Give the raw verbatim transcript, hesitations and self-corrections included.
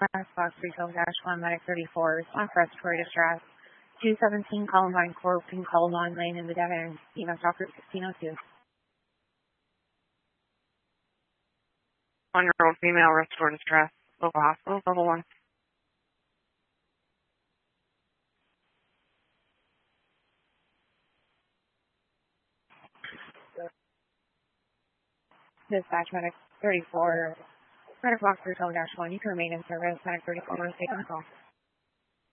Fox three twelve one, Medic thirty-four, response respiratory distress. two seventeen Columbine Court in Columbine Lane in the Devon. E M S Doctor sixteen oh two. One-year-old female respiratory distress. Local hospital, level one. Dispatch Medic thirty-four, Medic Fox three twelve one, you can remain in service. Medic thirty-four, take on call.